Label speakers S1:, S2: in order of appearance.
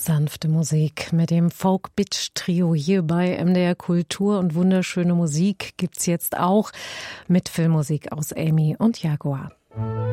S1: Sanfte Musik mit dem Folk-Bitch-Trio hier bei MDR Kultur und wunderschöne Musik gibt's jetzt auch mit Filmmusik aus Amy und Jaguar.